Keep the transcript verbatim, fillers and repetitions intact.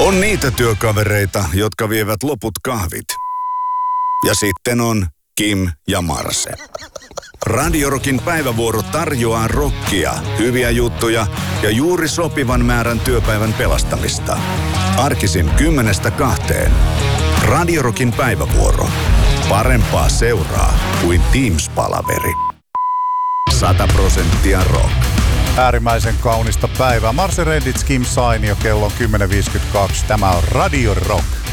On niitä työkavereita, jotka vievät loput kahvit. Ja sitten on Kim ja Marse. Radio Rockin päivävuoro tarjoaa rockia, hyviä juttuja ja juuri sopivan määrän työpäivän pelastamista. Arkisin kymmenestä kahteen. Radio Rockin päivävuoro. Parempaa seuraa kuin Teams-palaveri. Sata prosenttia rock. Äärimmäisen kaunista päivää. Marse Reddits, Kim Sainio, kello on kymmenen viisikymmentäkaksi. Tämä on Radio Rock.